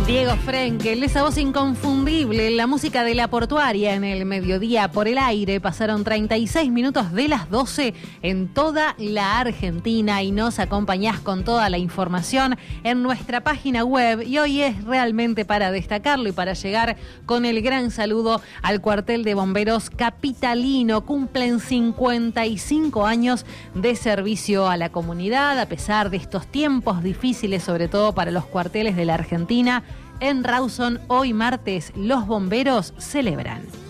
Diego Frenkel, esa voz inconfundible, la música de La Portuaria en el mediodía por el aire. Pasaron 36 minutos de las 12 en toda la Argentina y nos acompañás con toda la información en nuestra página web. Y hoy es realmente para destacarlo y para llegar con el gran saludo al cuartel de bomberos capitalino. Cumplen 55 años de servicio a la comunidad, a pesar de estos tiempos difíciles, sobre todo para los cuarteles de la Argentina. En Rawson, hoy martes, los bomberos celebran.